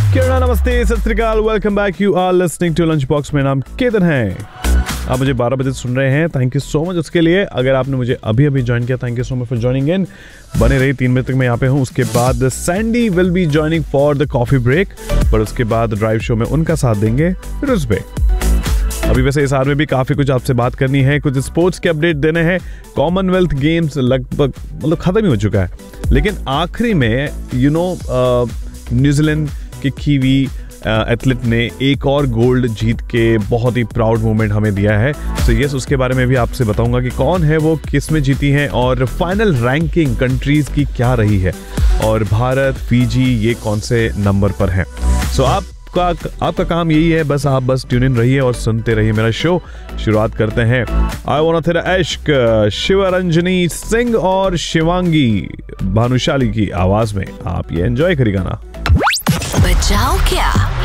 किरण नमस्ते, सत श्री अकाल, welcome back. You are listening to lunch box. मेरा नाम केतन है। आप मुझे 12 बजे सुन रहे हैं, थैंक यू सो मच उसके लिए। अगर आपने मुझे अभी ज्वाइन किया, thank you so much for joining in. बने रही 3 बजे तक मैं यहाँ पे हूँ। उसके बाद Sandy will be joining for the coffee break, पर उसके बाद ड्राइव शो में उनका साथ देंगे फिरोज पे। अभी वैसे इस आर में भी काफी कुछ आपसे बात करनी है, कुछ स्पोर्ट्स के अपडेट देने हैं। कॉमनवेल्थ गेम्स लगभग खत्म ही हो चुका है, लेकिन आखिरी में न्यूजीलैंड के कीवी एथलीट ने एक और गोल्ड जीत के बहुत ही प्राउड मोमेंट हमें दिया है। तो यस, उसके बारे में भी आपसे बताऊंगा कि कौन है वो, किस में जीती हैं और फाइनल रैंकिंग कंट्रीज की क्या रही है, और भारत, फिजी ये कौन से नंबर पर हैं। सो आपका काम यही है, आप बस ट्यून इन रहिए और सुनते रहिए मेरा शो। शुरुआत करते हैं आई वांट तेरा इश्क, शिवरंजनी सिंह और शिवांगी भानुशाली की आवाज में। आप ये एंजॉय करिए गाना। बजाओ क्या